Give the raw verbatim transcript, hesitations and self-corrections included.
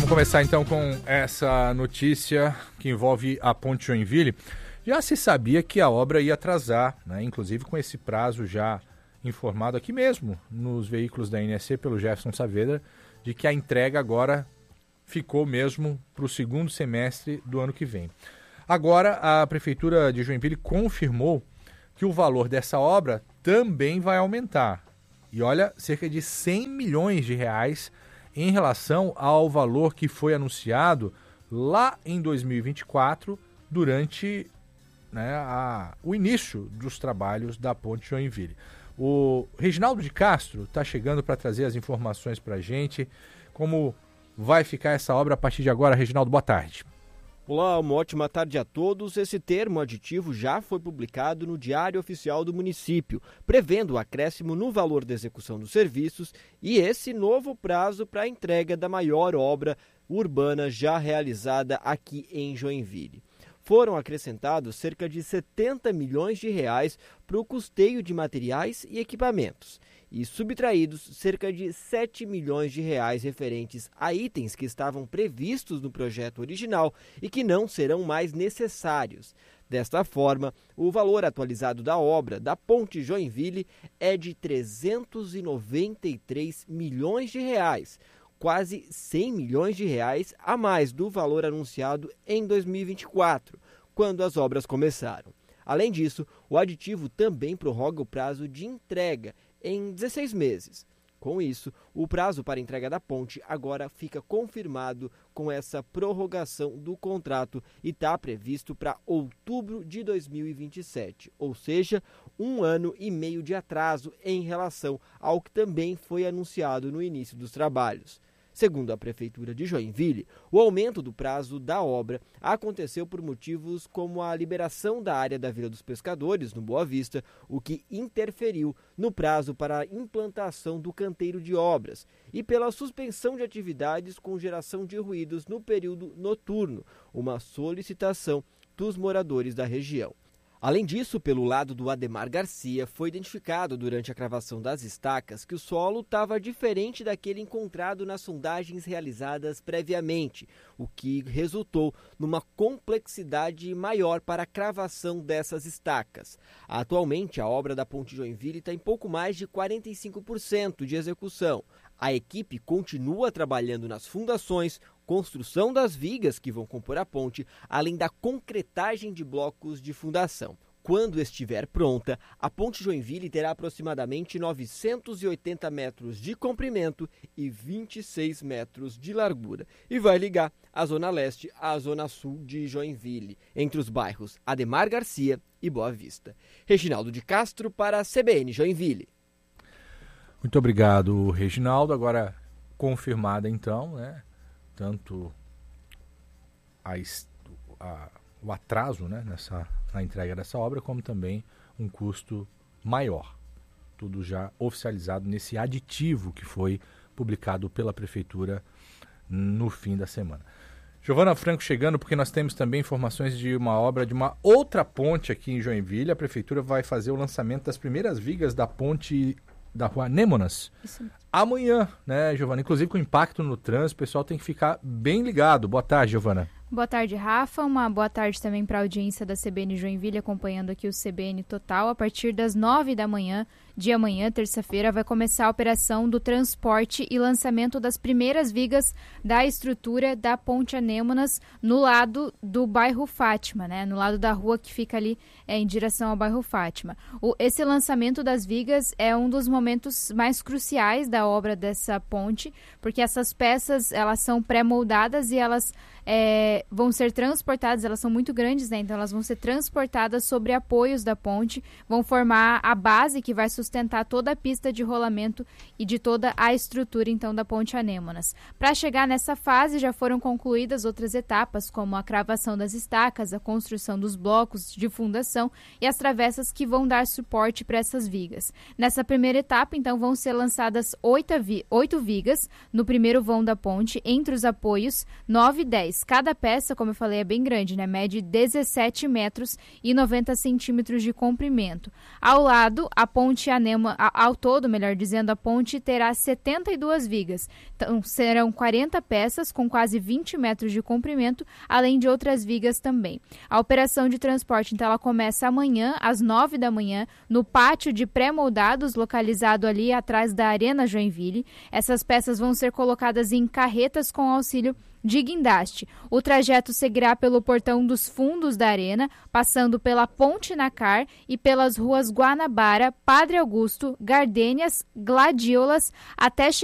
começar então com essa notícia que envolve a Ponte Joinville. Já se sabia que a obra ia atrasar, né? Inclusive com esse prazo já informado aqui mesmo nos veículos da N S C pelo Jefferson Saavedra, de que a entrega agora ficou mesmo para o segundo semestre do ano que vem. Agora a Prefeitura de Joinville confirmou que o valor dessa obra também vai aumentar. E olha, cerca de cem milhões de reais em relação ao valor que foi anunciado lá em dois mil e vinte e quatro, durante né, a, o início dos trabalhos da Ponte Joinville. O Reginaldo de Castro está chegando para trazer as informações para a gente. Como vai ficar essa obra a partir de agora? Reginaldo, boa tarde. Olá, uma ótima tarde a todos. Esse termo aditivo já foi publicado no Diário Oficial do município, prevendo o acréscimo no valor da execução dos serviços e esse novo prazo para a entrega da maior obra urbana já realizada aqui em Joinville. Foram acrescentados cerca de setenta milhões de reais para o custeio de materiais e equipamentos e subtraídos cerca de sete milhões de reais referentes a itens que estavam previstos no projeto original e que não serão mais necessários. Desta forma, o valor atualizado da obra da Ponte Joinville é de trezentos e noventa e três milhões de reais, quase cem milhões de reais a mais do valor anunciado em dois mil e vinte e quatro, quando as obras começaram. Além disso, o aditivo também prorroga o prazo de entrega em dezesseis meses. Com isso, o prazo para entrega da ponte agora fica confirmado com essa prorrogação do contrato e está previsto para outubro de dois mil e vinte e sete, ou seja, um ano e meio de atraso em relação ao que também foi anunciado no início dos trabalhos. Segundo a Prefeitura de Joinville, o aumento do prazo da obra aconteceu por motivos como a liberação da área da Vila dos Pescadores, no Boa Vista, o que interferiu no prazo para a implantação do canteiro de obras, e pela suspensão de atividades com geração de ruídos no período noturno, uma solicitação dos moradores da região. Além disso, pelo lado do Ademar Garcia, foi identificado durante a cravação das estacas que o solo estava diferente daquele encontrado nas sondagens realizadas previamente, o que resultou numa complexidade maior para a cravação dessas estacas. Atualmente, a obra da Ponte Joinville está em pouco mais de quarenta e cinco por cento de execução. A equipe continua trabalhando nas fundações, construção das vigas que vão compor a ponte, além da concretagem de blocos de fundação. Quando estiver pronta, a Ponte Joinville terá aproximadamente novecentos e oitenta metros de comprimento e vinte e seis metros de largura e vai ligar a Zona Leste à Zona Sul de Joinville, entre os bairros Ademar Garcia e Boa Vista. Reginaldo de Castro para a C B N Joinville. Muito obrigado, Reginaldo. Agora confirmada então, né? Tanto a, a, o atraso, né, nessa, na entrega dessa obra, como também um custo maior. Tudo já oficializado nesse aditivo que foi publicado pela Prefeitura no fim da semana. Giovana Franco chegando, porque nós temos também informações de uma obra de uma outra ponte aqui em Joinville. A Prefeitura vai fazer o lançamento das primeiras vigas da ponte da Rua Anêmonas amanhã, né, Giovana? Inclusive com impacto no trânsito, o pessoal tem que ficar bem ligado. Boa tarde, Giovana. Boa tarde, Rafa. Uma boa tarde também para a audiência da C B N Joinville, acompanhando aqui o C B N Total. A partir das nove da manhã de amanhã, terça-feira, vai começar a operação do transporte e lançamento das primeiras vigas da estrutura da Ponte Anêmonas no lado do bairro Fátima, né? No lado da rua que fica ali é, em direção ao bairro Fátima. O, esse lançamento das vigas é um dos momentos mais cruciais da obra dessa ponte, porque essas peças, elas são pré-moldadas e elas é, vão ser transportadas, elas são muito grandes, né? Então elas vão ser transportadas sobre apoios da ponte, vão formar a base que vai sustentar toda a pista de rolamento e de toda a estrutura, então, da Ponte Anêmonas. Para chegar nessa fase, já foram concluídas outras etapas, como a cravação das estacas, a construção dos blocos de fundação e as travessas que vão dar suporte para essas vigas. Nessa primeira etapa, então, vão ser lançadas oito, vi- oito vigas no primeiro vão da ponte, entre os apoios, nove e dez. Cada peça, como eu falei, é bem grande, né? Mede dezessete metros e noventa centímetros de comprimento. Ao lado, a Ponte Ipanema, ao todo, melhor dizendo, a ponte terá setenta e duas vigas. Então, serão quarenta peças com quase vinte metros de comprimento, além de outras vigas também. A operação de transporte, então, ela começa amanhã, às nove da manhã, no pátio de pré-moldados, localizado ali atrás da Arena Joinville. Essas peças vão ser colocadas em carretas com auxílio de guindaste. O trajeto seguirá pelo portão dos fundos da arena, passando pela Ponte Nacar e pelas ruas Guanabara, Padre Augusto, Gardênias, Gladiolas, até chegar